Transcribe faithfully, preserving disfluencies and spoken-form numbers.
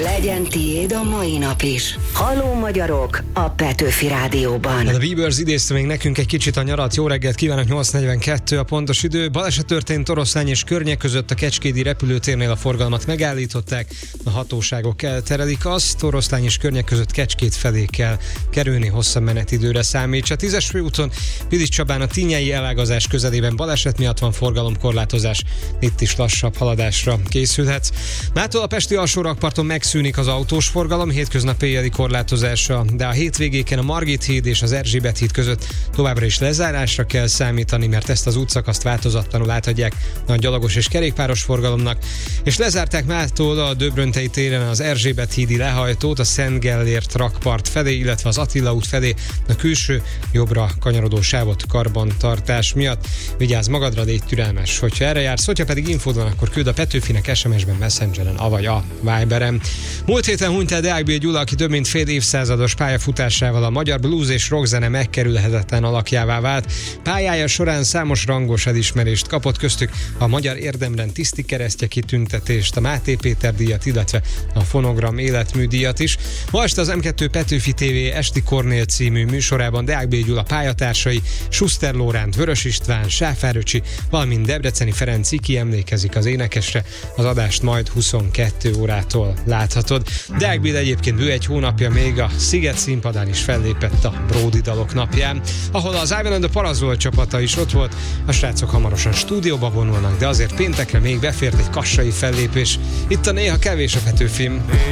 Legyen tiéd a mai nap is. Halló magyarok a Petőfi Rádióban. A Weavers idézte még nekünk egy kicsit a nyarat. Jó reggelt kívánok, nyolc negyvenkettő a pontos idő. Baleset történt Oroszlány és környék között, a Kecskédi repülőtérnél a forgalmat megállították. A hatóságok elterelik azt, Oroszlány és környék között Kecskét felé kell kerülni, hosszabb menetidőre számít. A tízes főúton Pilis Csabán a Tínyei elágazás közelében baleset miatt van forgalomkorlátozás. Itt is lassabb haladásra készülhetsz. Mától a pesti alsórakparton megszűnik az autós forgalom, hétköznap éjjeli korlátozása, de a hétvégéken a Margit híd és az Erzsébet híd között továbbra is lezárásra kell számítani, mert ezt az útszakaszt változatlanul átadják a gyalogos és kerékpáros forgalomnak, és lezárták mától a Döbröntei téren az Erzsébet hídi lehajtót a Szent Gellért rakpart felé, illetve az Attila út felé a külső jobbra kanyarodó sávot karbantartás miatt. Vigyázz magadra, légy türelmes, hogyha erre jársz, hogyha pedig infód van, akkor küld a Petőfinek es em es-ben, Messengeren, avagy a Viberen. Múlt héten hunyt el Deák Bél Gyula, aki több mint fél évszázados pályafutásával a magyar blues és rockzene megkerülhetetlen alakjává vált. Pályája során számos rangos elismerést kapott, köztük a Magyar Érdemrend tiszti keresztje kitüntetést, a Máté Péter díjat, illetve a Fonogram életműdíjat is. Ma este az em kettő Petőfi té vé Esti Kornél című műsorában Deák Bél Gyula pályatársai, Schuster Lóránt, Vörös István, Sáfár Öcsi, valamint Debreceni Ferenc Ciki emlékezik az énekesre. Az adást majd huszonkettő órától láthatod. Deák Bél egyébként bő egy hónapja még a Sziget színpadán is fellépett a Bródi dalok napján, ahol az Ivan and the Parazolt csapata is ott volt. A srácok hamarosan stúdióba vonulnak, de azért péntekre még befért egy kassai fellépés. Itt a Néha kevés a Petőfim.